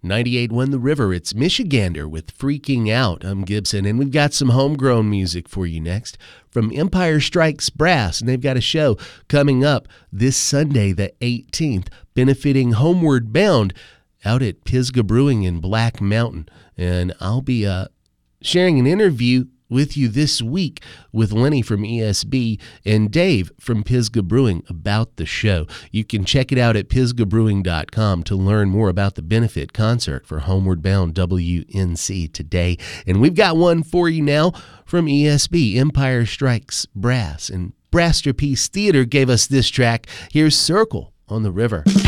98.1 The River, it's Michigander with Freaking Out. I'm Gibson, and we've got some homegrown music for you next from Empire Strikes Brass, and they've got a show coming up this Sunday, the 18th, benefiting Homeward Bound out at Pisgah Brewing in Black Mountain. And I'll be sharing an interview with you this week with Lenny from ESB and Dave from Pisgah Brewing about the show. You can check it out at pisgahbrewing.com to learn more about the benefit concert for Homeward Bound WNC today. And we've got one for you now from ESB, Empire Strikes Brass. And Brass Trapeze Theater gave us this track. Here's Circle on the River.